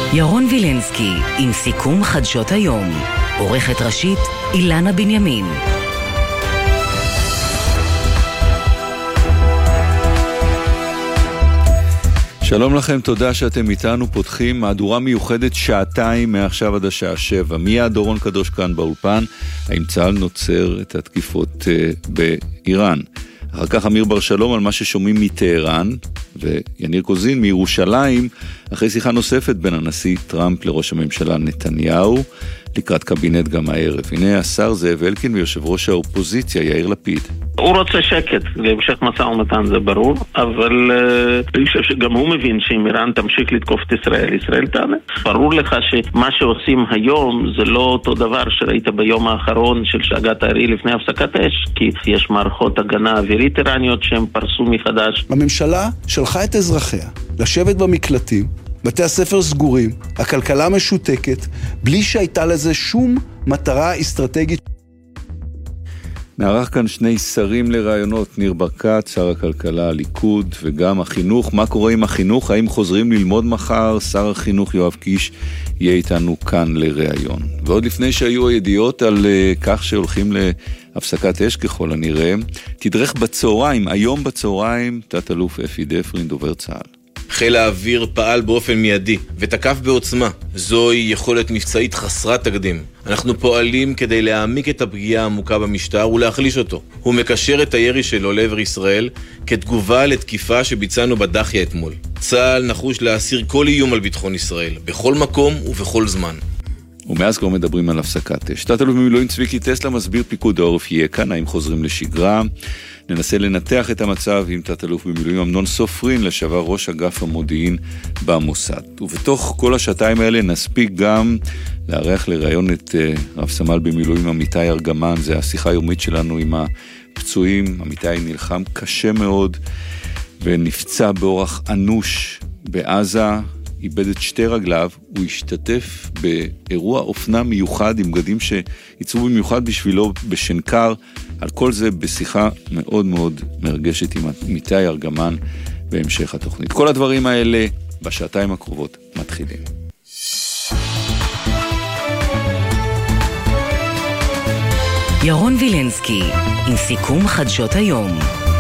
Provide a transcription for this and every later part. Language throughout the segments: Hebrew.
ירון וילנסקי עם סיכום חדשות היום. עורכת ראשית אילנה בנימין. שלום לכם, תודה שאתם איתנו. פותחים מהדורה מיוחדת שעתיים מעכשיו עד השעה 7. מיד דורון קדוש כאן באולפן. האם צה"ל נוצר את התקיפות באיראן? אחר כך אמיר בר שלום על מה ששומעים מטהרן, ויניר קוזין מירושלים, אחרי שיחה נוספת בין הנשיא טראמפ לראש הממשלה נתניהו, לקראת קבינט גם הערב. הנה השר זאב אלקין ויושב ראש האופוזיציה יאיר לפיד. הוא רוצה שקט להמשך משא ומתן, זה ברור, אבל אני חושב שגם הוא מבין שאם איראן תמשיך לתקוף את ישראל, ישראל תענה. ברור לך שמה שעושים היום זה לא אותו דבר שראית ביום האחרון של שאגת הארי לפני הפסקת אש, כי יש מערכות הגנה אווירית איראניות שהם פרסו מחדש. הממשלה שלחה את אזרחיה לשבת במקלטים, בתי הספר סגורים, הכלכלה משותקת, בלי שהייתה לזה שום מטרה אסטרטגית. נערך כאן שני שרים לרעיונות, ניר ברקת, שר הכלכלה, הליכוד, וגם החינוך. מה קורה עם החינוך? האם חוזרים ללמוד מחר? שר החינוך יואב קיש יהיה איתנו כאן לרעיון. ועוד לפני שהיו הידיעות על כך שהולכים להפסקת אש ככל הנראה, תדרך בצהריים, היום בצהריים, תת אלוף אפי דפרין, דובר צה"ל. חיל האוויר פעל באופן מיידי ותקף בעוצמה. זוהי יכולת מבצעית חסרת תקדים. אנחנו פועלים כדי להעמיק את הפגיעה העמוקה במשטר ולהחליש אותו. הוא מקשר את הירי שלו לעבר ישראל כתגובה לתקיפה שביצענו בדחיה אתמול. צה"ל נחוש להסיר כל איום על ביטחון ישראל, בכל מקום ובכל זמן. ומאז כבר מדברים על הפסקת אש. תת אלוף במילואים צביקי טסלה מסביר פיקוד העורף יהיה כאן, האם חוזרים לשגרה. ננסה לנתח את המצב עם תת אלוף במילואים אמנון סופרין, לשעבר ראש אגף המודיעין במוסד. ובתוך כל השעתיים האלה נספיק גם לארח לראיון את רב סמל במילואים אמיתי ארגמן. זה השיחה היומית שלנו עם הפצועים. אמיתי נלחם קשה מאוד ונפצע באורח אנוש בעזה, איבד את שתי רגליו. הוא השתתף באירוע אופנה מיוחד עם בגדים שיצאו במיוחד בשבילו בשנקר. על כל זה בשיחה מאוד מאוד מרגשת עם אמיתי ארגמן בהמשך התוכנית. כל הדברים האלה בשעתיים הקרובות מתחילים. ירון וילנסקי עם סיכום חדשות היום.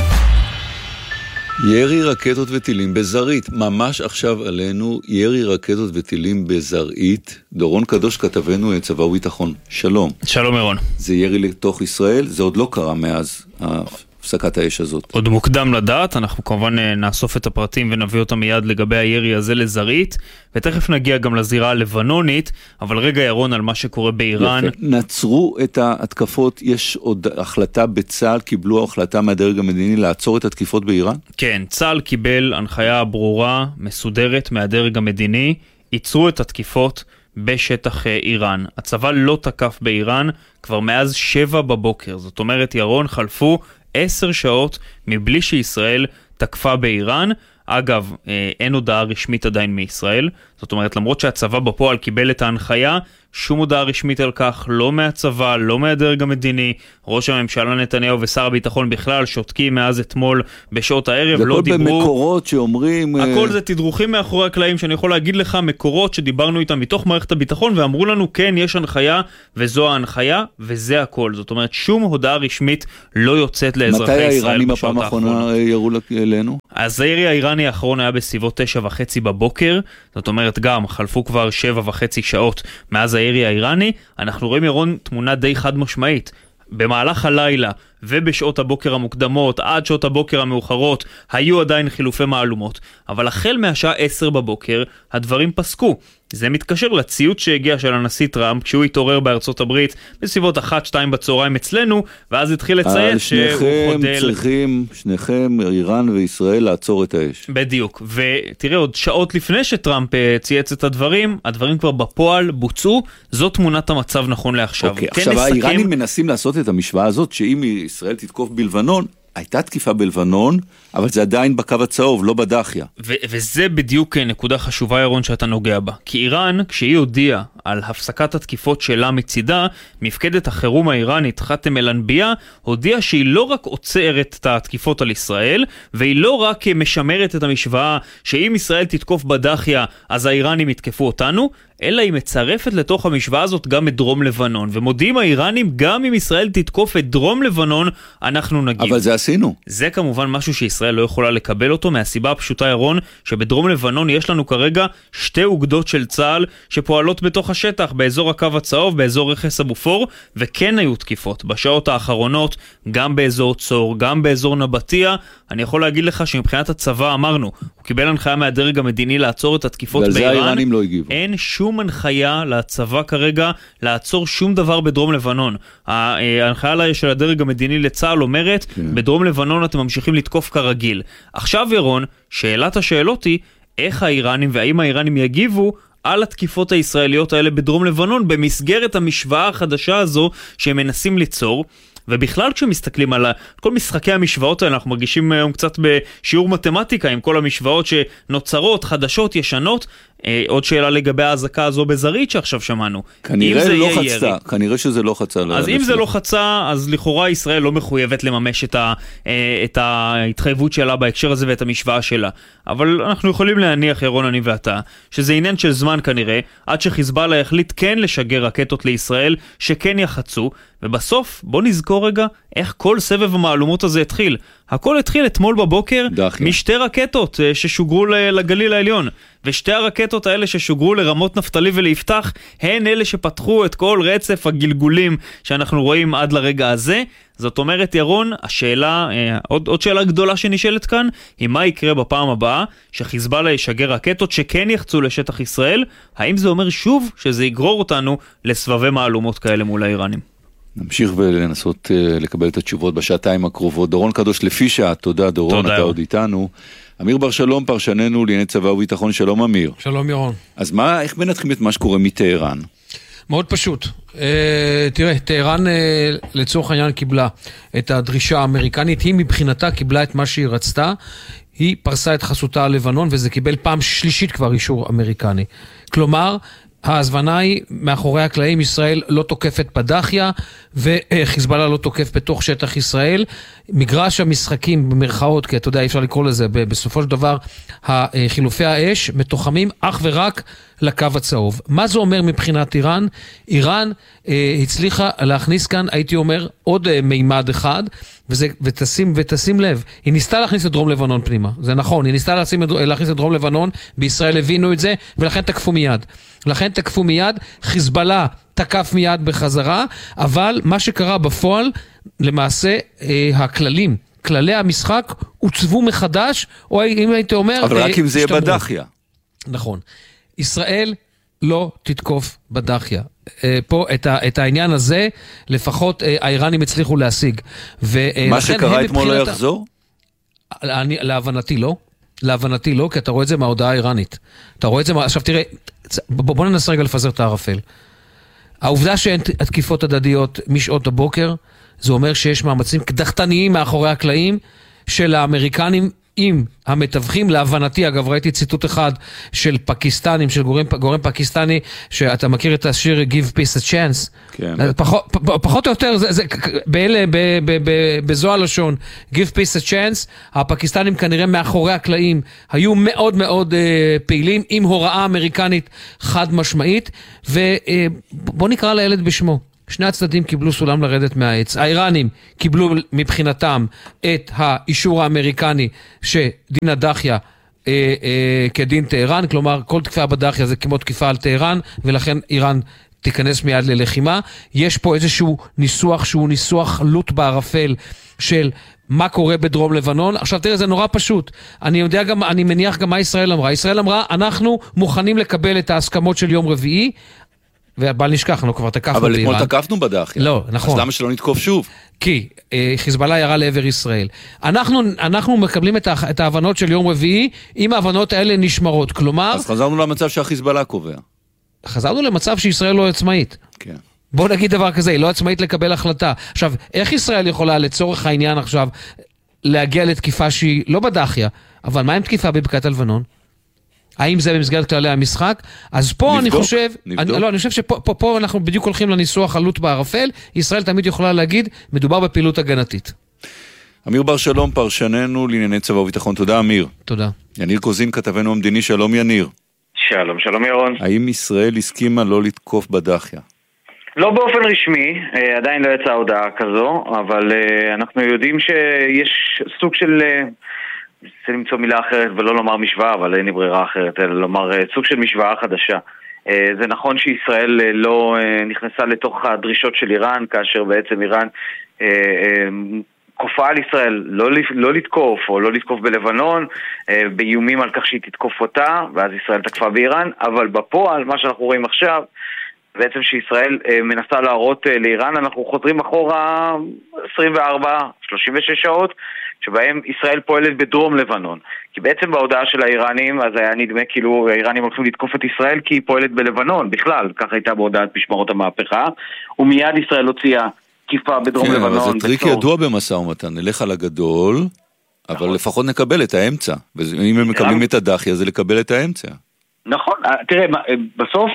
ירי רקטות וטילים בזרעית, ממש עכשיו עלינו ירי רקטות וטילים בזרעית. דורון קדוש כתבנו את צבא וביטחון. שלום. שלום ירון. זה ירי לתוך ישראל, זה עוד לא קרה מאז הפסקת האש הזאת. עוד מוקדם לדעת, אנחנו כמובן נאסוף את הפרטים ונביא אותם מיד לגבי הירי הזה לזרעית, ותכף נגיע גם לזירה הלבנונית, אבל רגע ירון על מה שקורה באיראן. יפה. נצרו את ההתקפות, יש עוד החלטה בצה"ל, קיבלו החלטה מהדרג המדיני לעצור את התקיפות באיראן? כן, צה"ל קיבל הנחיה ברורה, מסודרת מהדרג המדיני, ייצרו את התקיפות בשטח איראן. הצבא לא תקף באיראן כבר מאז 7 בבוקר, זאת אומרת ירון חלפו 10 שעות מבלי שישראל תקפה באיראן. אגב, אין הודעה רשמית עדיין מישראל, זאת אומרת למרות שהצבא בפועל קיבל את ההנחיה, שום הודעה רשמית על כך, לא מהצבא, לא מהדרג המדיני. ראש הממשלה נתניהו ושר הביטחון בכלל שותקים מאז אתמול בשעות הערב, לא דיברו. זה הכל במקורות שאומרים... הכל זה תדרוכים מאחורי הקלעים, שאני יכול להגיד לך מקורות שדיברנו איתם מתוך מערכת הביטחון, ואמרו לנו כן, יש הנחיה, וזו ההנחיה, וזה הכל. זאת אומרת, שום הודעה רשמית לא יוצאת לאזרחי ישראל. מתי האיראנים בפעם האחרונה ירו אלינו? אז הירי האיראני האחרון היה בסביבות 9:30 בבוקר, זאת אומרת גם חלפו כבר 7.5 שעות מאז הירי האיראני. אנחנו רואים ירון תמונה די חד משמעית. במהלך הלילה ובשעות הבוקר המוקדמות עד שעות הבוקר המאוחרות היו עדיין חילופי מעלומות, אבל החל מהשעה 10 בבוקר הדברים פסקו. זה מתקשר לציוץ שהגיע של הנשיא טראמפ כשהוא התעורר בארצות הברית בסביבות 1-2 בצהריים אצלנו, ואז התחיל לציין שהוא חודל... שניכם, איראן וישראל, לעצור את האש. בדיוק, ותראה עוד שעות לפני שטראמפ צייץ את הדברים, הדברים כבר בפועל בוצעו. זאת תמונת המצב נכון לעכשיו. אוקיי, עכשיו האיראנים מנסים לעשות את המשוואה הזאת שאם ישראל תתקוף בלבנון, הייתה תקיפה בלבנון, אבל זה עדיין בקו הצהוב, לא בדחיה. וזה בדיוק נקודה חשובה ירון שאתה נוגע בה. כי איראן, כשהיא הודיעה על הפסקת התקיפות שלה מצידה, מפקדת החירום האיראנית חאתם אל-אנבייה הודיעה שהיא לא רק עוצרת את התקיפות על ישראל, והיא לא רק משמרת את המשוואה שאם ישראל תתקוף בדחיה אז האיראנים יתקפו אותנו, אלא היא מצרפת לתוך המשוואה הזאת גם את דרום לבנון, ומודיעים האיראנים גם אם ישראל תתקוף את דרום לבנון אנחנו נגיב. אבל זה עשינו. זה כמובן משהו שישראל לא יכולה לקבל אותו, מהסיבה הפשוטה ירון שבדרום לבנון יש לנו כרגע 2 אוגדות של צה"ל שפועלות בתוך השטח, באזור הקו הצהוב, באזור רכס הבופור, וכן היו תקיפות בשעות האחרונות, גם באזור צור, גם באזור נבטיה. אני יכול להגיד לך שמבחינת הצבא אמרנו, הוא קיבל הנחיה מהדרג המדיני לעצור את התקיפות באיראן. לא הגיבו. אין שום הנחיה לצבא כרגע לעצור שום דבר בדרום לבנון. ההנחיה של הדרג המדיני לצה"ל אומרת, בדרום לבנון אתם ממשיכים לתקוף כרגיל. עכשיו ירון, שאלת השאלות היא, איך האיראנים והאם האיראנים יגיבו על התקיפות הישראליות האלה בדרום לבנון במסגרת המשוואה החדשה הזו שהם מנסים ליצור. ובכלל כשמסתכלים על כל משחקי המשוואות האלה, אנחנו מרגישים היום קצת בשיעור מתמטיקה עם כל המשוואות שנוצרות, חדשות, ישנות. עוד שאלה לגבי ההזקה הזו בזרית שעכשיו שמענו. כנראה שזה לא חצה. אז אם זה לא חצה, אז לכאורה ישראל לא מחויבת לממש את ההתחייבות שלה בהקשר הזה ואת המשוואה שלה. אבל אנחנו יכולים להניח, ירון, אני ואתה, שזה עניין של זמן כנראה, עד שחיזבאללה יחליט כן לשגר רקטות לישראל, שכן יחצו, ובסוף בוא נזכור רגע איך כל סבב המעלומות הזה התחיל. הכל התחיל אתמול בבוקר משתי רקטות ששוגרו לגליל העליון. ושתי הרקטות האלה ששוגרו לרמות נפתלי וליפתח, הן אלה שפתחו את כל רצף הגלגולים שאנחנו רואים עד לרגע הזה. זאת אומרת, ירון, השאלה, עוד שאלה גדולה שנשאלת כאן, היא מה יקרה בפעם הבאה שחיזבאללה ישגר רקטות שכן יחצו לשטח ישראל? האם זה אומר שוב שזה יגרור אותנו לסבבי מעלומות כאלה מול האיראנים? נמשיך ולנסות לקבל את התשובות בשעתיים הקרובות. דורון קדוש לפי שעה, תודה דורון, אתה עוד איתנו. אמיר בר שלום, פרשננו לענייני צבא וביטחון, שלום אמיר. שלום ירון. אז איך מנתחים את מה שקורה מטהרן? מאוד פשוט. תראה, טהרן לצורך העניין קיבלה את הדרישה האמריקנית, היא מבחינתה קיבלה את מה שהיא רצתה, היא פרסה את חסותה על לבנון, וזה קיבל פעם שלישית כבר אישור אמריקני. כלומר, ההזמנה היא מאחורי הקלעים, ישראל לא תוקפת בדחיה וחיזבאללה לא תוקף בתוך שטח ישראל. מגרש המשחקים במרכאות, כי אתה יודע, אי אפשר לקרוא לזה, בסופו של דבר חילופי האש מתוחמים אך ורק לקו הצהוב. מה זה אומר מבחינת איראן? איראן הצליחה להכניס כאן, הייתי אומר, עוד מימד אחד, ותשים לב, היא ניסתה להכניס את דרום לבנון פנימה, זה נכון, היא ניסתה להכניס את דרום לבנון, בישראל הבינו את זה, ולכן תקפו מיד, חיזבאללה תקף מיד בחזרה, אבל מה שקרה בפועל, למעשה כללי המשחק הוצבו מחדש, או אם הייתי אומר, אבל רק אם זה יהיה בדחיה. נכון. ישראל לא תתקוף בדחיה. פה את העניין הזה, לפחות האיראנים הצליחו להשיג. מה שקרה אתמול לא יחזור? להבנתי לא, כי אתה רואה את זה מההודעה האיראנית. אתה רואה את זה, עכשיו תראה, בוא ננסה רגע לפזר את הערפל. העובדה שאין התקיפות הדדיות משעות הבוקר, זה אומר שיש מאמצים קדחתניים מאחורי הקלעים של האמריקנים עם המתווכים. להבנתי, אגב, ראיתי ציטוט אחד של פקיסטנים, של גורם פקיסטני, שאתה מכיר את השיר Give Peace a Chance. כן. פחות או יותר, בזו הלשון, Give Peace a Chance, הפקיסטנים כנראה מאחורי הקלעים היו מאוד מאוד פעילים, עם הוראה אמריקנית חד משמעית, ובוא נקרא לילד בשמו. שני הצדדים קיבלו סולם לרדת מהעץ. האיראנים קיבלו מבחינתם את האישור האמריקני שדין הדחיה כדין טהרן, כלומר כל תקיפה בדחיה זה כמו תקיפה על טהרן, ולכן איראן תיכנס מיד ללחימה. יש פה איזשהו ניסוח שהוא ניסוח לוט בערפל של מה קורה בדרום לבנון. עכשיו תראה, זה נורא פשוט. אני מניח גם מה ישראל אמרה. ישראל אמרה, אנחנו מוכנים לקבל את ההסכמות של יום רביעי, ובל נשכח, אנחנו כבר תקפנו באיראן. אבל אתמול תקפנו בדחיה. לא, נכון. אז למה שלא נתקוף שוב? כי חיזבאללה ירה לעבר ישראל. אנחנו מקבלים את ההבנות של יום רביעי, אם ההבנות האלה נשמרות. כלומר... אז חזרנו למצב שהחיזבאללה קובע. חזרנו למצב שישראל לא עצמאית. כן. בוא נגיד דבר כזה, היא לא עצמאית לקבל החלטה. עכשיו, איך ישראל יכולה לצורך העניין עכשיו להגיע לתקיפה שהיא לא בדחיה, אבל מה עם תקיפה בבקעת הלבנון? האם זה במסגרת כללי המשחק? אז פה אני חושב, אני חושב שפה אנחנו בדיוק הולכים לניסוח עלות בערפל, ישראל תמיד יכולה להגיד, מדובר בפעילות הגנתית. אמיר בר שלום, פרשננו לענייני צבא וביטחון. תודה אמיר. תודה. יניר קוזין, כתבנו המדיני, שלום יניר. שלום, שלום ירון. האם ישראל הסכימה לא לתקוף בדחיה? לא באופן רשמי, עדיין לא יצאה הודעה כזו, אבל אנחנו יודעים שיש סוג של, זה למצוא מילה אחרת ולא לומר משוואה, אבל אין לי ברירה אחרת, אלא לומר סוג של משוואה חדשה. זה נכון שישראל לא נכנסה לתוך הדרישות של איראן, כאשר בעצם איראן כופה על ישראל לא לתקוף או לא לתקוף בלבנון, באיומים על כך שהיא תתקוף אותה, ואז ישראל תקפה באיראן, אבל בפועל, מה שאנחנו רואים עכשיו, בעצם שישראל מנסה להראות לאיראן, אנחנו חוזרים אחורה 24-36 שעות, שבהם ישראל פועלת בדרום לבנון. כי בעצם בהודעה של האיראנים, אז היה נדמה כאילו האיראנים הולכים לתקוף את ישראל כי היא פועלת בלבנון, בכלל, כך הייתה בהודעת משמרות המהפכה, ומיד ישראל הוציאה תקיפה בדרום לבנון. אבל זה טריק ידוע במשא ומתן, נלך על הגדול, אבל לפחות נקבל את האמצע, ואם הם מקבלים את הדחיה, זה לקבל את האמצע. נכון, תראה, בסוף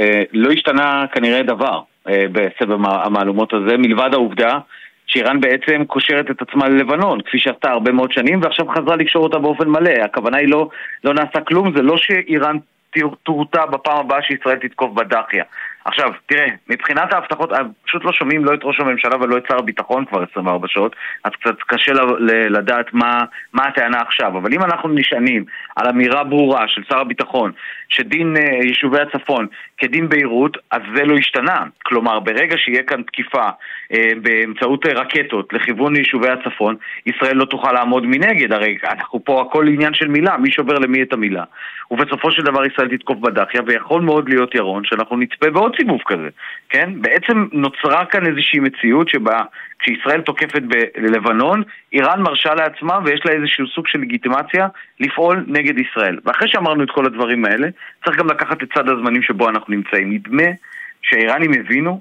לא השתנה כנראה דבר בסבב המעלומות הזה, מלבד העובדה שאיראן בעצם קושרת את עצמה ללבנון, כפי שעשתה הרבה מאוד שנים, ועכשיו חזרה לקשור אותה באופן מלא. הכוונה היא לא נעשה כלום, זה לא שאיראן תורתה בפעם הבאה שישראל תתקוף בדחיה. עכשיו, תראה, מבחינת ההבטחות, פשוט לא שומעים לא את ראש הממשלה ולא את שר הביטחון כבר 24 שעות, אז קצת קשה לדעת מה הטענה עכשיו. אבל אם אנחנו נשענים על אמירה ברורה של שר הביטחון, שדין יישובי הצפון כדין ביירות, אז זה לא השתנה. כלומר, ברגע שיהיה כאן תקיפה באמצעות רקטות לכיוון יישובי הצפון, ישראל לא תוכל לעמוד מנגד. הרי אנחנו פה הכל עניין של מילה, מי שובר למי את המילה. ובסופו של דבר ישראל תתקוף בדחיה, ויכול מאוד להיות ירון שאנחנו נצפה בעוד סיבוב כזה, כן? בעצם נוצרה כאן איזושהי מציאות שבה כשישראל תוקפת בלבנון, איראן מרשה לעצמה ויש לה איזשהו סוג של לגיטימציה לפעול נגד ישראל. ואחרי שאמרנו את כל הדברים האלה, צריך גם לקחת את צד הזמנים שבו אנחנו נמצאים. נדמה שהאיראנים הבינו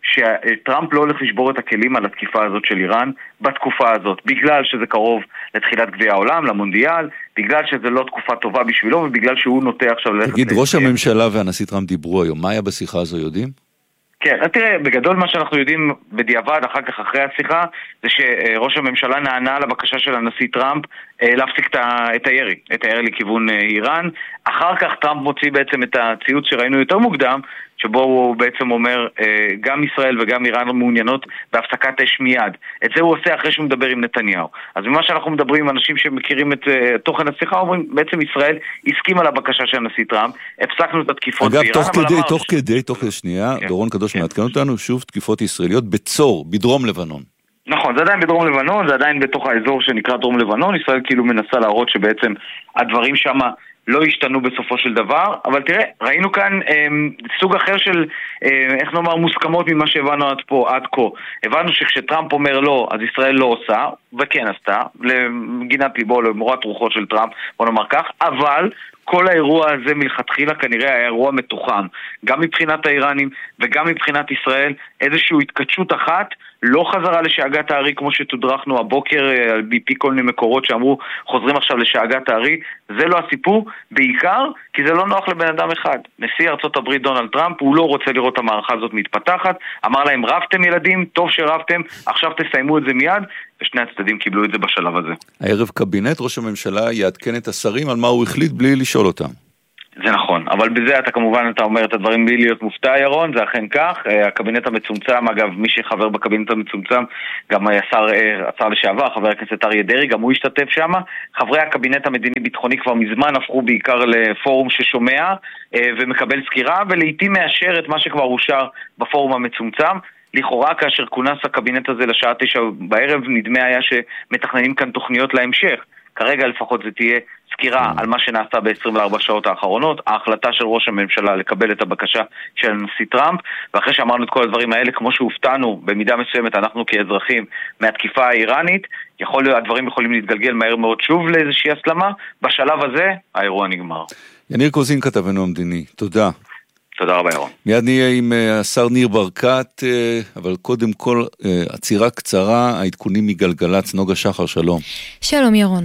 שטראמפ לא הולך לשבור את הכלים על התקיפה הזאת של איראן בתקופה הזאת, בגלל שזה קרוב לתחילת גביע העולם, למונדיאל, בגלל שזה לא תקופה טובה בשבילו, ובגלל שהוא נוטה עכשיו ללכת... תגיד, ראש הממשלה והנשיא טראמפ דיברו היום, מה היה בשיחה הזו, יודעים? כן, תראה, בגדול מה שאנחנו יודעים בדיעבד, אחר כך אחרי השיחה, זה שראש הממשלה נענה לבקשה של הנשיא טראמפ להפסיק את הירי לכיוון איראן. אחר כך טראמפ מוציא בעצם את הציוץ שראינו יותר מוקדם, שבו הוא בעצם אומר, גם ישראל וגם איראן מעוניינות בהפסקת אש מיד. את זה הוא עושה אחרי שהוא מדבר עם נתניהו. אז ממה שאנחנו מדברים עם אנשים שמכירים את תוכן השיחה, אומרים, בעצם ישראל הסכימה לבקשה של הנשיא טראמפ, הפסקנו את התקיפות באיראן. אגב, תוך כדי שנייה, דורון קדוש מעדכן אותנו, שוב תקיפות ישראליות בצור, בדרום לבנון. נכון, זה עדיין בדרום לבנון, זה עדיין בתוך האזור שנקרא דרום לבנון. ישראל כאילו מנסה להראות שבעצם הדברים שם לא השתנו בסופו של דבר, אבל תראה, ראינו כאן סוג אחר של, איך נאמר, מוסכמות ממה שהבנו עד כה. הבנו שכשטראמפ אומר לא, אז ישראל לא עושה, וכן עשתה, למגינת ליבו, למורת רוחות של טראמפ, בוא נאמר כך, אבל כל האירוע הזה מלכתחילה כנראה היה אירוע מתוחם, גם מבחינת האיראנים וגם מבחינת ישראל, איזושהי התקדשות אחת, לא חזרה לשאגת הארי כמו שתודרכנו הבוקר מפי כל מיני מקורות שאמרו חוזרים עכשיו לשאגת הארי. זה לא הסיפור, בעיקר כי זה לא נוח לבן אדם אחד. נשיא ארצות הברית דונלד טראמפ, הוא לא רוצה לראות את המערכה הזאת מתפתחת, אמר להם רבתם ילדים, טוב שרבתם, עכשיו תסיימו את זה מיד, ושני הצדדים קיבלו את זה בשלב הזה. הערב קבינט ראש הממשלה יעדכן את השרים על מה הוא החליט בלי לשאול אותם. זה נכון, אבל בזה אתה כמובן אתה אומר את הדברים בלי להיות מופתע ירון, זה אכן כך. הקבינט המצומצם, אגב מי שחבר בקבינט המצומצם גם השר לשעבר, חבר הכנסת אריה דרעי, גם הוא השתתף שם. חברי הקבינט המדיני ביטחוני כבר מזמן הפכו בעיקר לפורום ששומע ומקבל סקירה ולעיתים מאשר את מה שכבר אושר בפורום המצומצם. לכאורה כאשר כונס הקבינט הזה לשעה 9 בערב נדמה היה שמתכננים כאן תוכניות להמשך. כרגע לפחות זה תהיה סקירה על מה שנעשה ב-24 שעות האחרונות, ההחלטה של ראש הממשלה לקבל את הבקשה של הנשיא טראמפ, ואחרי שאמרנו את כל הדברים האלה, כמו שהופתענו במידה מסוימת אנחנו כאזרחים מהתקיפה האיראנית, הדברים יכולים להתגלגל מהר מאוד שוב לאיזושהי הסלמה, בשלב הזה האירוע נגמר. יניר קוזין כתבנו המדיני, תודה. תודה רבה ירון. מיד נהיה עם השר ניר ברקת, אבל קודם כל עצירה קצרה, העדכונים מגלגלץ, נוגה שחר, שלום. שלום ירון.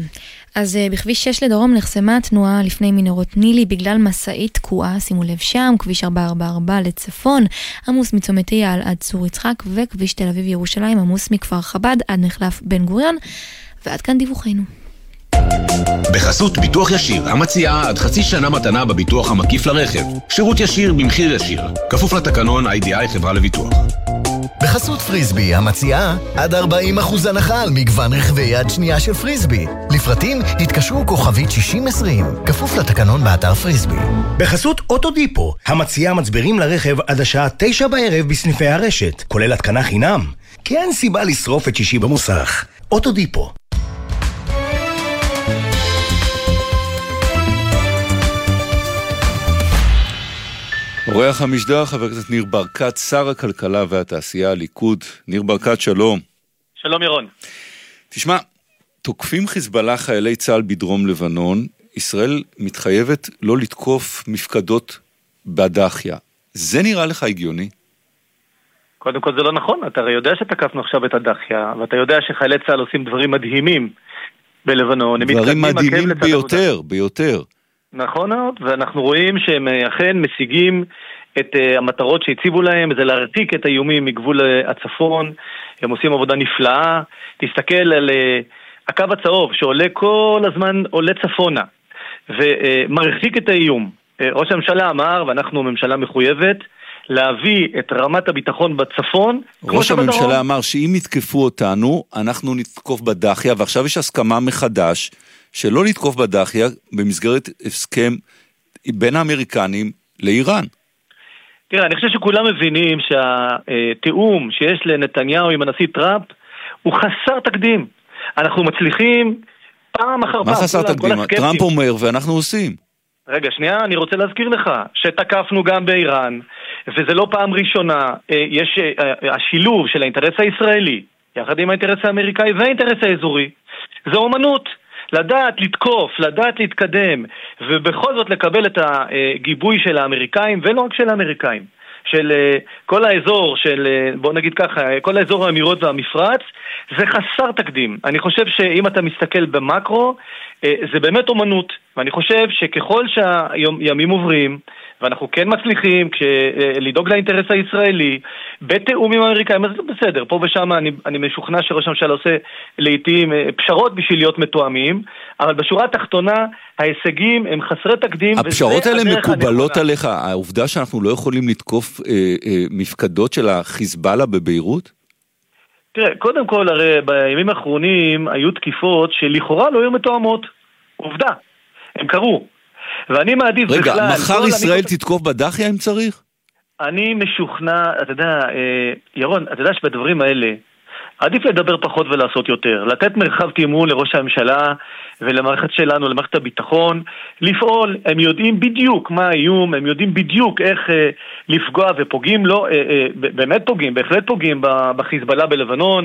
אז בכביש 6 לדרום נחסמה התנועה לפני מנהרות נילי בגלל מסעית תקועה, שימו לב שם, כביש 444 לצפון, עמוס מצומת אייל עד צור יצחק, וכביש תל אביב ירושלים עמוס מכפר חב"ד עד מחלף בן גוריון, ועד כאן דיווחנו. בחסות ביטוח ישיר, המציעה עד חצי שנה מתנה בביטוח המקיף לרכב. שירות ישיר במחיר ישיר. כפוף לתקנון IDI חברה לביטוח. בחסות פריסבי, המציעה עד 40% הנחה על מגוון רכבי יד שנייה של פריסבי. לפרטים התקשרו כוכבית 6020. כפוף לתקנון באתר פריסבי. בחסות אוטודיפו, המציעה מצברים לרכב עד השעה 9 בערב בסניפי הרשת, כולל התקנה חינם. כי אין סיבה לשרוף את שישי במוסך. אוטודיפו. אורח המשדר, חבר הכנסת ניר ברקת, שר הכלכלה והתעשייה, הליכוד. ניר ברקת, שלום. שלום ירון. תשמע, תוקפים חיזבאללה חיילי צה"ל בדרום לבנון, ישראל מתחייבת לא לתקוף מפקדות בדחיה. זה נראה לך הגיוני? קודם כל זה לא נכון, אתה הרי יודע שתקפנו עכשיו את הדחיה, ואתה יודע שחיילי צה"ל עושים דברים מדהימים בלבנון. דברים מדהימים ביותר. נכון מאוד, ואנחנו רואים שהם אכן משיגים את המטרות שהציבו להם, זה להרתיק את האיומים מגבול הצפון, הם עושים עבודה נפלאה. תסתכל על הקו הצהוב שעולה כל הזמן, עולה צפונה, ומרחיק את האיום. ראש הממשלה אמר, ואנחנו ממשלה מחויבת, להביא את רמת הביטחון בצפון. ראש הממשלה אמר שאם יתקפו אותנו, אנחנו נתקוף בדחיה, ועכשיו יש הסכמה מחדש, שלא לתקוף בדחיה במסגרת הסכם בין האמריקנים לאיראן. תראה, אני חושב שכולם מבינים שהתיאום שיש לנתניהו עם הנשיא טראמפ הוא חסר תקדים. אנחנו מצליחים פעם אחר פעם. מה חסר תקדים? טראמפ אומר ואנחנו עושים. רגע, שנייה, אני רוצה להזכיר לך שתקפנו גם באיראן, וזה לא פעם ראשונה. יש השילוב של האינטרס הישראלי יחד עם האינטרס האמריקאי והאינטרס האזורי. זו אומנות. לדעת לתקוף, לדעת להתקדם, ובכל זאת לקבל את הגיבוי של האמריקאים, ולא רק של האמריקאים, של כל האזור, בוא נגיד ככה, כל האזור האמירות והמפרץ, זה חסר תקדים. אני חושב שאם אתה מסתכל במקרו, זה באמת אומנות, ואני חושב שככל שהימים עוברים, ואנחנו כן מצליחים לדאוג לאינטרס הישראלי, בתאום עם האמריקאים, אז זה בסדר. פה ושם אני משוכנע שראש הממשלה עושה לעתים פשרות בשביל להיות מתואמים, אבל בשורה התחתונה, ההישגים הם חסרי תקדים. הפשרות האלה מקובלות עליך? העובדה שאנחנו לא יכולים לתקוף מפקדות של החיזבאללה בביירות? תראה, קודם כל, הרי בימים האחרונים היו תקיפות שלכאורה לא היו מתואמות. עובדה, הם קרו. ואני מעדיף בכלל... רגע, מחר ישראל תתקוף בדחיה אם צריך? אני משוכנע, אתה יודע, ירון, אתה יודע שבדברים האלה, עדיף לדבר פחות ולעשות יותר. לתת מרחב תימון לראש הממשלה ולמערכת שלנו, למערכת הביטחון, לפעול. הם יודעים בדיוק מה האיום, הם יודעים בדיוק איך לפגוע ופוגעים, לא, באמת פוגעים, בהחלט פוגעים בחיזבאללה בלבנון,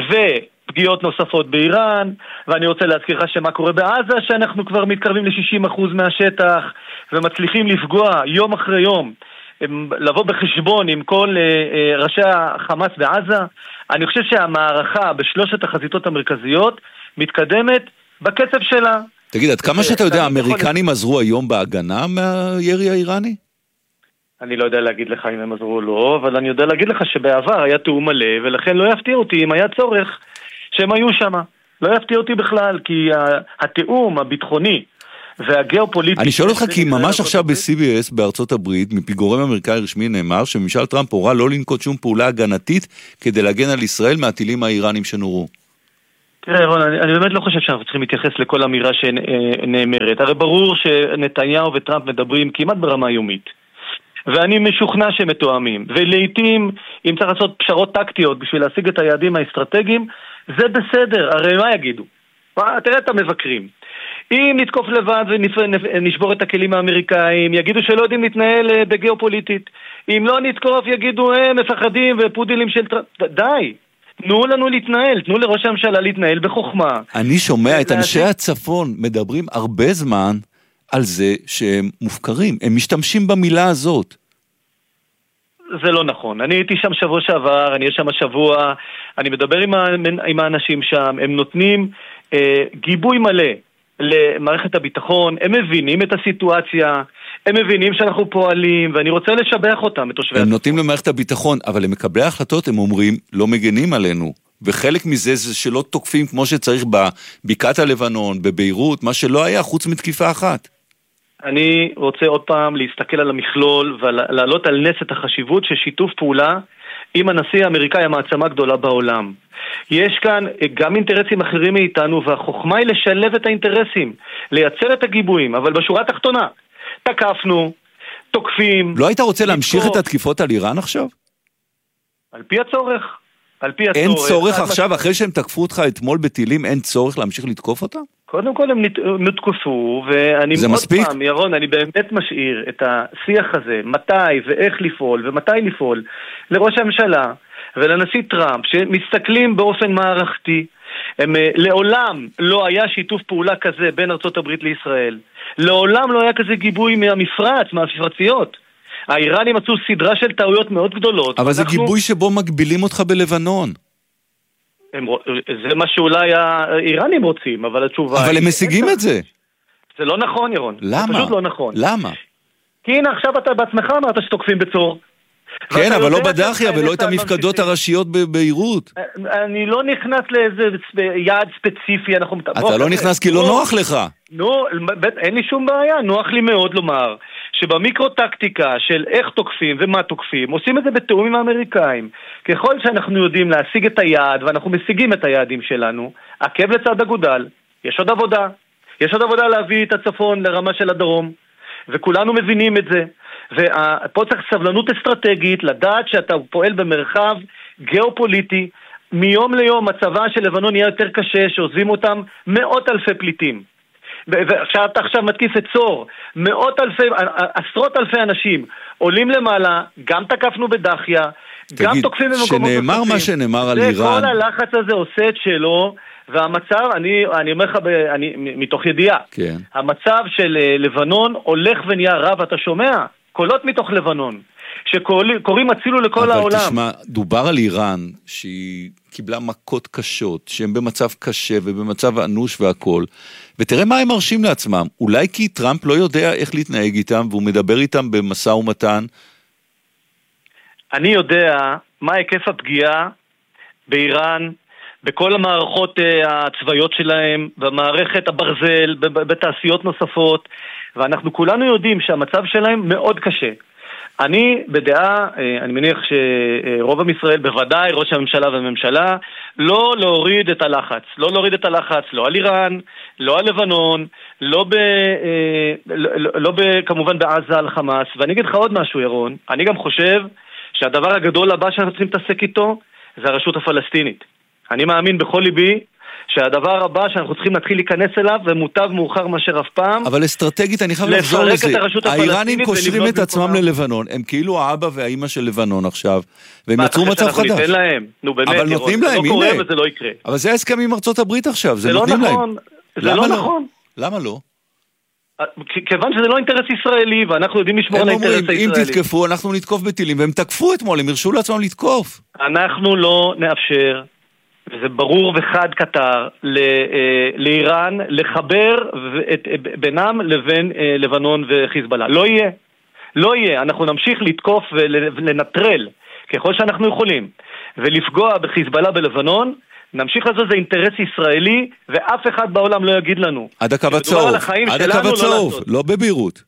פגיעות נוספות באיראן, ואני רוצה להזכיר לך שמה קורה בעזה, שאנחנו כבר מתקרבים ל-60% מהשטח, ומצליחים לפגוע יום אחרי יום, לבוא בחשבון עם כל ראשי החמאס בעזה. אני חושב שהמערכה בשלושת החזיתות המרכזיות מתקדמת בקצב שלה. תגיד, עד כמה שאתה יודע, האמריקנים עזרו היום בהגנה מהירי האיראני? אני לא יודע להגיד לך אם הם עזרו או לא, אבל אני יודע להגיד לך שבעבר היה תאום מלא, ולכן לא יפתיע אותי אם היה צורך שהם היו שם. לא יפתיע אותי בכלל, כי התאום הביטחוני והגיאופוליטי... אני שואל אותך כי ממש עכשיו ב-CBS בארצות הברית, מפי גורם אמריקאי רשמי נאמר, שממשל טראמפ הורה לא לנקוט שום פעולה הגנתית כדי להגן על ישראל מהטילים האיראנים שנורו. תראה, אירון, אני באמת לא חושב שאנחנו צריכים להתייחס לכל אמירה שנאמרת. הרי ברור שנתניהו וטראמפ מדברים כמעט ברמה יומית. ואני משוכנע שהם מתואמים. ולעיתים, אם צריך לעשות פשרות טקטיות בשביל להשיג את היעדים האסטרטגיים, זה בסדר. הרי מה יגידו? תראה את המבקרים. אם נתקוף לבד ונשבור את הכלים האמריקאים, יגידו שלא יודעים להתנהל בגיאופוליטית. אם לא נתקוף, יגידו הם מפחדים ופודילים של... די. תנו לנו להתנהל, תנו לראש הממשלה להתנהל בחוכמה. אני שומע את אנשי הצפון מדברים הרבה זמן על זה שהם מופקרים. הם משתמשים במילה הזאת. זה לא נכון. אני הייתי שם שבוע שעבר, אני יש שם השבוע, אני מדבר עם האנשים שם, הם נותנים גיבוי מלא למערכת הביטחון, הם מבינים את הסיטואציה, הם מבינים שאנחנו פועלים, ואני רוצה לשבח אותם, את תושבי... הם נותנים למערכת הביטחון, אבל הם מקבלי ההחלטות, הם אומרים, לא מגנים עלינו. וחלק מזה זה שלא תוקפים כמו שצריך בבקעת הלבנון, בביירות, מה שלא היה חוץ מתקיפה אחת. אני רוצה עוד פעם להסתכל על המכלול ולהעלות על נס את החשיבות של שיתוף פעולה עם הנשיא האמריקאי, המעצמה הגדולה בעולם. יש כאן גם אינטרסים אחרים מאיתנו, והחוכמה היא לשלב את האינטרסים, לייצר את הגיבויים, אבל בשורה התחתונה, תקפנו, תוקפים... לא היית רוצה להמשיך את התקיפות על איראן עכשיו? על פי הצורך. אין צורך עכשיו, אחרי שהם תקפו אותך אתמול בטילים, אין צורך להמשיך לתקוף אותם? קודם כל הם נתקפו, ואני עוד פעם, ירון, אני באמת משאיר את השיח הזה, מתי ואיך לפעול ומתי לפעול, לראש הממשלה ולנשיא טראמפ, שמסתכלים באופן מערכתי. לעולם לא היה שיתוף פעולה כזה בין ארצות הברית לישראל. לעולם לא היה כזה גיבוי מהמפרציות. האיראנים עשו סדרה של טעויות מאוד גדולות. אבל זה גיבוי שבו מגבילים אותך בלבנון. זה מה שאולי האיראנים רוצים, אבל התשובה... אבל הם משיגים את זה. זה לא נכון, ירון. למה? זה פשוט לא נכון. למה? כי הנה, עכשיו אתה בעצמך אמרת שתוקפים בצור. כן, אבל לא בדחיה ולא את המפקדות הראשיות בביירות. אני לא נכנס לאיזה יעד ספציפי. אתה לא נכנס כי לא נוח לך. אין לי שום בעיה, נוח לי מאוד לומר שבמיקרו-טקטיקה של איך תוקפים ומה תוקפים, עושים את זה בתיאום עם האמריקאים. ככל שאנחנו יודעים להשיג את היעד, ואנחנו משיגים את היעדים שלנו, עקב לצד אגודל, יש עוד עבודה. יש עוד עבודה להביא את הצפון לרמה של הדרום, וכולנו מבינים את זה. ופה צריך סבלנות אסטרטגית, לדעת שאתה פועל במרחב גיאופוליטי, מיום ליום מצבה של לבנון יהיה יותר קשה, שעוזבים אותם מאות אלפי פליטים. ואתה עכשיו מתקיף את צור, עשרות אלפי אנשים עולים למעלה, גם תקפנו בדחיה, גם תוקפים במקומות נוספים. שנאמר מה שנאמר על איראן. כל הלחץ הזה עושה את שלו, והמצב, אני אומר לך מתוך ידיעה, כן. המצב של לבנון הולך ונהיה רב, אתה שומע? קולות מתוך לבנון, שקוראים הצילו לכל העולם. אבל תשמע, דובר על איראן, שהיא קיבלה מכות קשות, שהם במצב קשה ובמצב אנוש והכל, ותראה מה הם מרשים לעצמם. אולי כי טראמפ לא יודע איך להתנהג איתם, והוא מדבר איתם במשא ומתן. אני יודע מה היקף הפגיעה באיראן, בכל המערכות הצבאיות שלהם, במערכת הברזל, בתעשיות נוספות, ואנחנו כולנו יודעים שהמצב שלהם מאוד קשה. אני בדעה, אני מניח שרוב עם ישראל, בוודאי ראש הממשלה והממשלה, לא להוריד את הלחץ. לא להוריד את הלחץ, לא על איראן, לא על לבנון, לא כמובן בעזה על חמאס. ואני אגיד לך עוד משהו, ירון, אני גם חושב שהדבר הגדול הבא שאנחנו צריכים להתעסק איתו, זה הרשות הפלסטינית. אני מאמין בכל ליבי שהדבר הבא שאנחנו צריכים להתחיל להיכנס אליו, ומוטב מאוחר מאשר אף פעם. אבל אסטרטגית, אני חייב לחזור לזה. האיראנים קושרים את עצמם ללבנון, הם כאילו האבא והאימא של לבנון עכשיו, והם יצרו מצב חדש. אבל נותנים להם, הנה. אבל זה ההסכם עם ארצות הברית עכשיו, זה נותנים להם. זה לא נכון. למה לא? כיוון שזה לא אינטרס ישראלי, ואנחנו יודעים לשמור על האינטרס הישראלי. אם תתקפו, אנחנו נתקוף בטילים, והם תקפו אתמול, הם הרשו לעצמם לתקוף. אנחנו לא נאפשר, וזה ברור וחד קטר, לאיראן לחבר בינם לבין לבנון וחיזבאללה. לא יהיה. לא יהיה. אנחנו נמשיך לתקוף ולנטרל ככל שאנחנו יכולים, ולפגוע בחיזבאללה בלבנון, נמשיך לזה, זה אינטרס ישראלי, ואף אחד בעולם לא יגיד לנו. עד הקו הצהוב, עד הקו הצהוב, לא בביירות.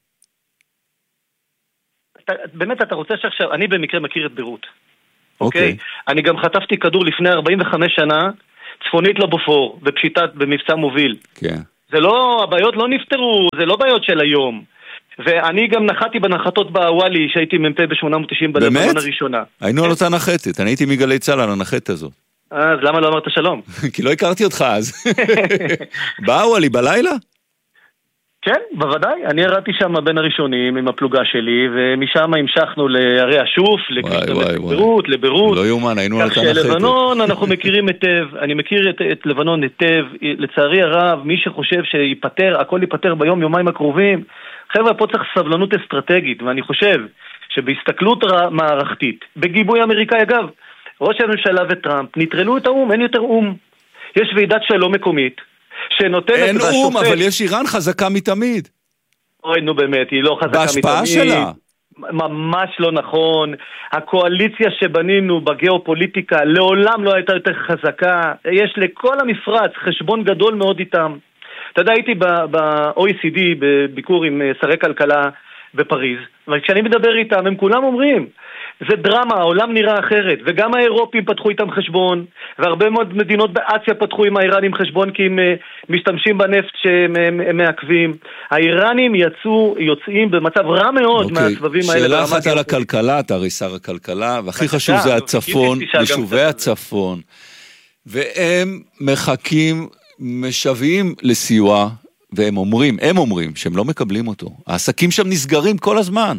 באמת, אתה רוצה שעכשיו, אני במקרה מכיר את ביירות. אוקיי? אני גם חטפתי כדור לפני 45 שנה, צפונית לבופור, במבצע מוביל. כן. זה לא, הבעיות לא נפתרו, זה לא בעיות של היום. ואני גם נחתי בנחתות בוואלי, שהייתי מ"פ ב-890 בלבנון הראשונה. היינו על אותה נחתת, אני הייתי מגלי צה"ל על הנחת הזאת. אז למה לא אמרת שלום? כי לא הכרתי אותך אז. באו עלי בלילה? כן, בוודאי. אני ירדתי שם בין הראשונים עם הפלוגה שלי, ומשם המשכנו לערי השוף, לבירות. לא יומן, היינו על אותה נחתת. כך שלבנון אנחנו מכירים היטב, אני מכיר את לבנון היטב, לצערי הרב, מי שחושב שיפטר, הכל ייפטר ביום, יומיים הקרובים, חבר'ה, פה צריך סבלנות אסטרטגית, ואני חושב שבהסתכלות מערכתית, בגיבוי אמריקאי, אגב, ראש הממשלה וטראמפ נטרלו את האום, אין יותר אום. יש ועידת שלום מקומית, שנותנת... אין אום, אבל יש איראן חזקה מתמיד. אוי, נו באמת, היא לא חזקה מתמיד. בהשפעה שלה. ממש לא נכון. הקואליציה שבנינו בגיאופוליטיקה לעולם לא הייתה יותר חזקה. יש לכל המפרץ חשבון גדול מאוד איתם. אתה יודע, הייתי ב-OECD בביקור עם שרי כלכלה בפריז, וכשאני מדבר איתם, הם כולם אומרים, זה דרמה, העולם נראה אחרת, וגם האירופים פתחו איתם חשבון, והרבה מאוד מדינות באסיה פתחו עם האיראנים חשבון, כי הם משתמשים בנפט שהם מעכבים. האיראנים יוצאים במצב רע מאוד מהסבבים האלה. שאלה אחת על הכלכלה, אתה הרי שר הכלכלה, והכי חשוב זה הצפון, יישובי הצפון, והם מחכים, משווים לסיוע, והם אומרים שהם לא מקבלים אותו. העסקים שם נסגרים כל הזמן.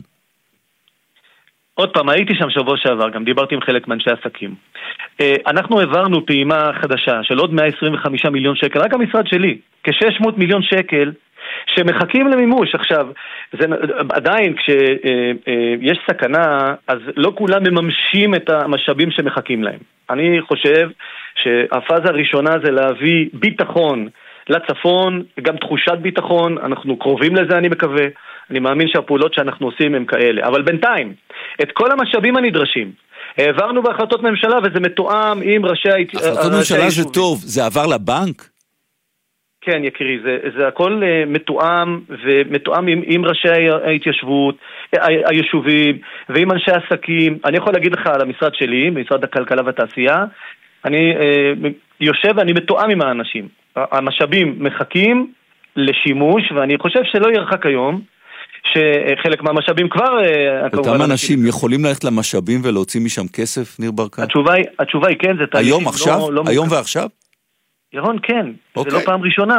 עוד פעם, הייתי שם שבוע שעבר, גם דיברתי עם חלק מאנשי עסקים. אנחנו העברנו פעימה חדשה של עוד 125 מיליון שקל, רק המשרד שלי, כ-600 מיליון שקל, שמחכים למימוש. עכשיו, זה עדיין כשיש סכנה, אז לא כולם מממשים את המשאבים שמחכים להם. אני חושב שהפאזה הראשונה זה להביא ביטחון לצפון, גם תחושת ביטחון, אנחנו קרובים לזה אני מקווה, אני מאמין שהפעולות שאנחנו עושים הם כאלה, אבל בינתיים, את כל המשאבים הנדרשים, העברנו בהחלטות ממשלה וזה מתואם עם ראשי החלטות ממשלה זה טוב, זה עבר לבנק? כן יקירי, זה הכל מתואם ומתואם עם ראשי ההתיישבות, היישובים ועם אנשי עסקים. אני יכול להגיד לך על המשרד שלי, משרד הכלכלה והתעשייה, אני יושב ואני מתואם עם האנשים. המשאבים מחכים לשימוש, ואני חושב שלא ירחק היום, שחלק מהמשאבים כבר... אותם אנשים יכולים ללכת למשאבים ולהוציא משם כסף, ניר ברקת? התשובה היא כן, זה תהליך... היום עכשיו? היום ועכשיו? ירון, כן. זה לא פעם ראשונה.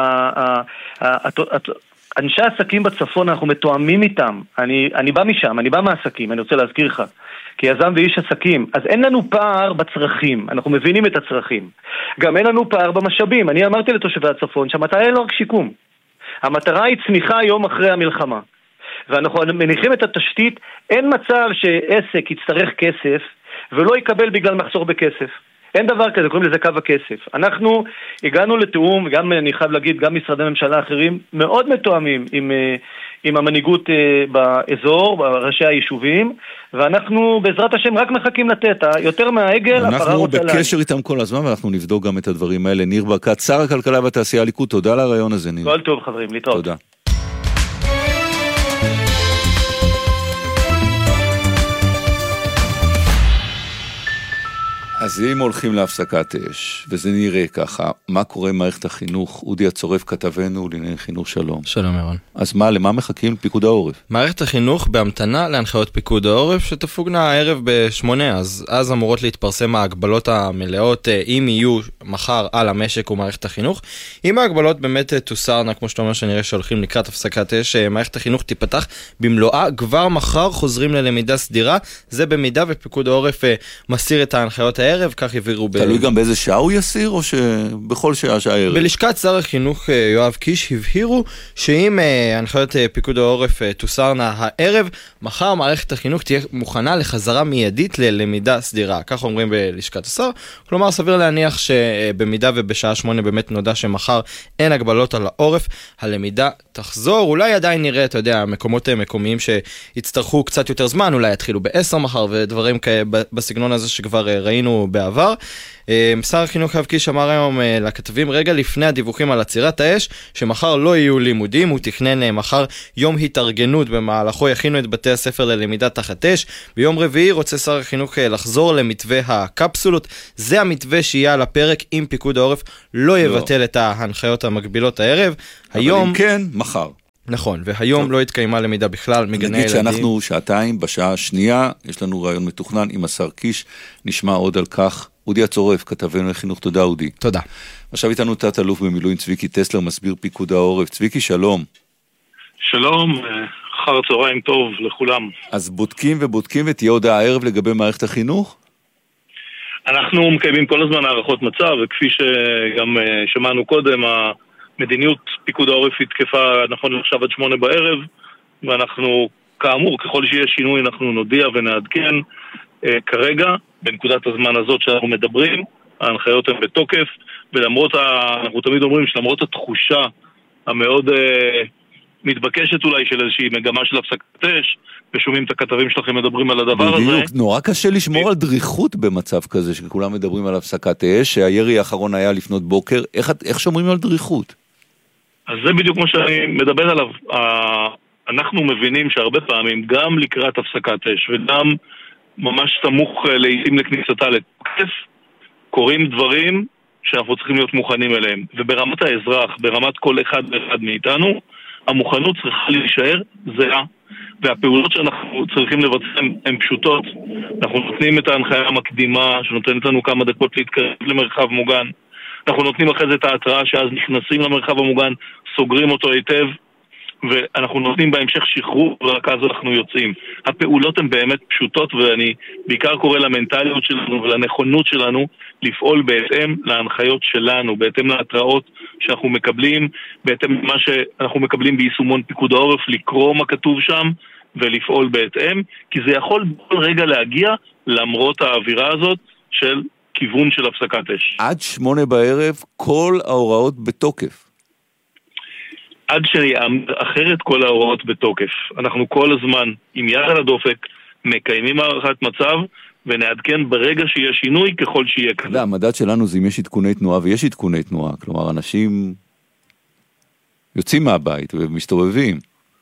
אנשי עסקים בצפון, אנחנו מתואמים איתם. אני בא משם, אני בא מהעסקים, אני רוצה להזכיר לך. כיזם ואיש עסקים, אז אין לנו פער בצרכים, אנחנו מבינים את הצרכים. גם אין לנו פער במשאבים. אני אמרתי לתושבי הצפון שהמטרה היא לא רק שיקום. המטרה היא צמיחה יום אחרי המלחמה. ואנחנו מניחים את התשתית, אין מצב שעסק יצטרך כסף ולא יקבל בגלל מחסור בכסף. אין דבר כזה, קוראים לזה קו הכסף. אנחנו הגענו לתאום, גם אני חייב להגיד, גם משרדי ממשלה אחרים, מאוד מתואמים עם המנהיגות באזור, בראשי היישובים, ואנחנו בעזרת השם רק מחכים לתת, יותר מהעגל, הפרה רוצה להגיד. אנחנו בקשר איתם כל הזמן, ואנחנו נבדוק גם את הדברים האלה. ניר ברקת, שר הכלכלה והתעשייה הליכוד, תודה על הרעיון הזה, ניר. כל טוב חברים, להתראות. תודה. אז אם הולכים להפסקת אש, וזה נראה ככה, מה קורה עם מערכת החינוך? אודי הצורף כתבנו לענייני חינוך, שלום. שלום ירון. אז מה, למה מחכים? פיקוד העורף? מערכת החינוך בהמתנה להנחיות פיקוד העורף שתפוגנה הערב ב8, אז אמורות להתפרסם ההגבלות המלאות, אם יהיו מחר על המשק ומערכת החינוך. אם ההגבלות באמת תוסרנה, כמו שאתה אומר שנראה שהולכים לקראת הפסקת אש, מערכת החינוך תיפתח במלואה, כבר מחר חוזרים ללמידה סדירה, זה במידה ופיקוד העורף מסיר את ההנחיות הערב, כך יבירו תלוי גם באיזה שעה הוא יסיר, או שבכל שעה הערב? בלשכת שר החינוך יואב קיש הבהירו שאם הנחיות פיקוד העורף תוסרנה הערב, מחר מערכת החינוך תהיה מוכנה לחזרה מיידית ללמידה סדירה. כך אומרים בלשכת השר. כלומר, סביר להניח שבמידה ובשעה 8 באמת נודע שמחר אין הגבלות על העורף, הלמידה תחזור. אולי עדיין נראה, אתה יודע, מקומות מקומיים שיצטרכו קצת יותר זמן, אולי יתחילו ב10 מחר ודברים בסגנון הזה שכבר ראינו בעבר. שר החינוך יואב קיש אמר היום לכתבים רגע לפני הדיווחים על עצירת האש שמחר לא יהיו לימודים, הוא תכנן מחר יום התארגנות במהלכו יכינו את בתי הספר ללמידה תחת אש. ביום רביעי רוצה שר החינוך לחזור למתווה הקפסולות, זה המתווה שיהיה על הפרק אם פיקוד העורף לא יבטל את ההנחיות המקבילות הערב. היום אם כן, מחר. נכון, והיום לא התקיימה למידה בכלל מגני ילדים. נגיד שאנחנו שעתיים, בשעה השנייה, יש לנו רעיון מתוכנן עם השר קיש, נשמע עוד על כך. אודי הצורף, כתבנו לחינוך, תודה אודי. תודה. עכשיו איתנו תת אלוף במילואים צביקי טסלר, מסביר פיקוד העורף. צביקי, שלום. שלום, אחר צהריים טוב לכולם. אז בודקים ותהיה הודעה הערב לגבי מערכת החינוך? אנחנו מקיימים כל הזמן הערכות מצב, וכפי שגם שמענו קודם, מדיניות פיקוד העורף היא תקפה נכון עכשיו עד 8 בערב, ואנחנו כאמור, ככל שיש שינוי אנחנו נודיע ונעדכן. כרגע, בנקודת הזמן הזאת שאנחנו מדברים, ההנחיות הן בתוקף, ולמרות, אנחנו תמיד אומרים שלמרות התחושה המאוד מתבקשת אולי של איזושהי מגמה של הפסקת אש, ושומעים את הכתבים שלכם מדברים על הדבר הזה. בדיוק, נורא קשה לשמור על דריכות במצב כזה, שכולם מדברים על הפסקת אש, שהירי האחרון היה לפנות בוקר, איך שומרים על דריכות? אז זה בדיוק מה שאני מדבר עליו. אנחנו מבינים שהרבה פעמים, גם לקראת הפסקת אש, וגם ממש סמוך לעתים לכניסתה לתוקף, קורים דברים שאנחנו צריכים להיות מוכנים אליהם. וברמת האזרח, ברמת כל אחד ואחד מאיתנו, המוכנות צריכה להישאר זהה. והפעולות שאנחנו צריכים לבצע הן פשוטות. אנחנו נותנים את ההנחיה המקדימה, שנותנת לנו כמה דקות להתקרב למרחב מוגן. אנחנו נותנים אחרי זה את ההתראה שאז נכנסים למרחב המוגן, סוגרים אותו היטב, ואנחנו נותנים בהמשך שחרור, ורק אז אנחנו יוצאים. הפעולות הן באמת פשוטות, ואני בעיקר קורא למנטליות שלנו ולנכונות שלנו לפעול בהתאם להנחיות שלנו, בהתאם להתראות שאנחנו מקבלים, בהתאם למה שאנחנו מקבלים ביישומון פיקוד העורף, לקרוא מה כתוב שם ולפעול בהתאם, כי זה יכול בכל רגע להגיע למרות האווירה הזאת של כיוון של הפסקת אש. עד 8 בערב כל ההוראות בתוקף. עד אחרת כל ההוראות בתוקף. אנחנו כל הזמן עם יד על הדופק, מקיימים הערכת מצב, ונעדכן ברגע שיהיה שינוי ככל שיהיה כזה. המדד שלנו זה אם יש עדכוני תנועה, ויש עדכוני תנועה. כלומר, אנשים יוצאים מהבית ומסתובבים.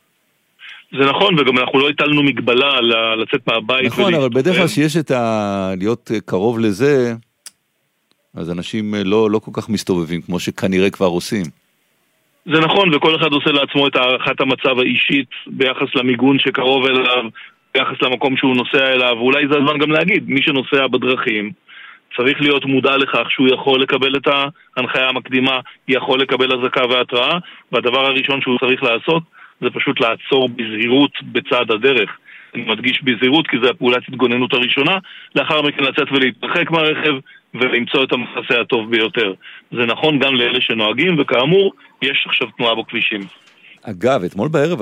זה נכון, וגם אנחנו לא הטלנו מגבלה לצאת מהבית. נכון, אבל בדרך כלל שיש להיות קרוב לזה, אז אנשים לא כל כך מסתובבים, כמו שכנראה כבר עושים. זה נכון, וכל אחד עושה לעצמו את הערכת המצב האישית ביחס למיגון שקרוב אליו, ביחס למקום שהוא נוסע אליו, ואולי זה הזמן גם להגיד, מי שנוסע בדרכים צריך להיות מודע לכך שהוא יכול לקבל את ההנחיה המקדימה, יכול לקבל הזקה והתראה, והדבר הראשון שהוא צריך לעשות זה פשוט לעצור בזהירות בצד הדרך. אני מדגיש בזהירות כי זה הפעולת התגוננות הראשונה, לאחר מכן לצאת ולהתרחק מהרכב ולמצוא את המחסה הטוב ביותר. זה נכון גם לאלה שנוהגים, וכאמור, יש עכשיו תנועה בכבישים. אגב, אתמול בערב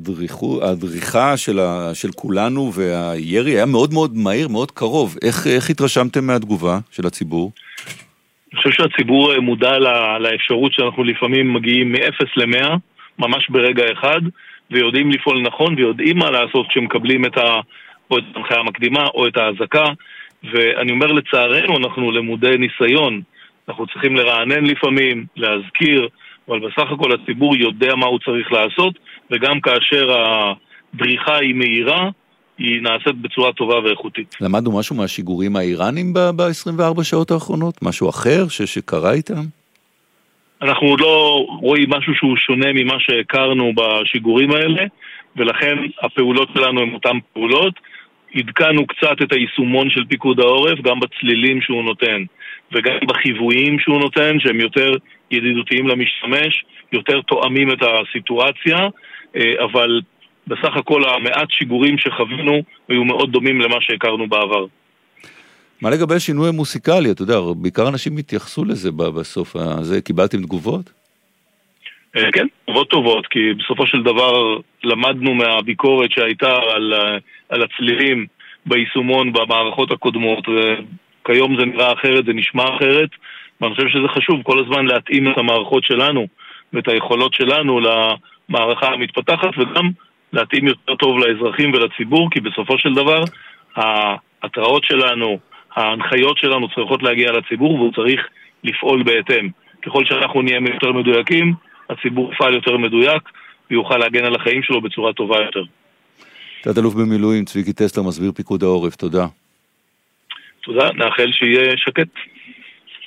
הדריכה של כולנו והירי היה מאוד מאוד מהיר, מאוד קרוב. איך התרשמתם מהתגובה של הציבור? אני חושב שהציבור מודע לאפשרות שאנחנו לפעמים מגיעים מ-0 ל-100, ממש ברגע אחד, ויודעים לפעול נכון, ויודעים מה לעשות כשמקבלים או את ההנחיה המקדימה או את ההזקה, ואני אומר לצערנו, אנחנו למודי ניסיון, אנחנו צריכים לרענן לפעמים, להזכיר, אבל בסך הכל הציבור יודע מה הוא צריך לעשות, וגם כאשר הדריכה היא מהירה, היא נעשית בצורה טובה ואיכותית. למדנו משהו מהשיגורים האיראנים ב-24 שעות האחרונות? משהו אחר שקרה איתם? אנחנו עוד לא רואים משהו שהוא שונה ממה שהכרנו בשיגורים האלה, ולכן הפעולות שלנו הן אותן פעולות. עדכנו קצת את היישומון של פיקוד העורף, גם בצלילים שהוא נותן, וגם בחיוויים שהוא נותן, שהם יותר ידידותיים למשתמש, יותר תואמים את הסיטואציה, אבל בסך הכל המעט שיגורים שחווינו היו מאוד דומים למה שהכרנו בעבר. מה לגבי השינוי המוסיקלי? אתה יודע, בעיקר אנשים התייחסו לזה בסוף הזה. קיבלתם תגובות? כן, תגובות טובות, כי בסופו של דבר למדנו מהביקורת שהייתה על הצלילים ביישומון במערכות הקודמות, וכיום זה נראה אחרת, זה נשמע אחרת, ואני חושב שזה חשוב כל הזמן להתאים את המערכות שלנו ואת היכולות שלנו למערכה המתפתחת, וגם להתאים יותר טוב לאזרחים ולציבור, כי בסופו של דבר ההתראות שלנו, ההנחיות שלנו צריכות להגיע לציבור, והוא צריך לפעול בהתאם. ככל שאנחנו נהיה יותר מדויקים, הציבור יפעל יותר מדויק, ויוכל להגן על החיים שלו בצורה טובה יותר. תת-אלוף במילואים, צביקי טסלר, מסביר פיקוד העורף, תודה. תודה, נאחל שיהיה שקט.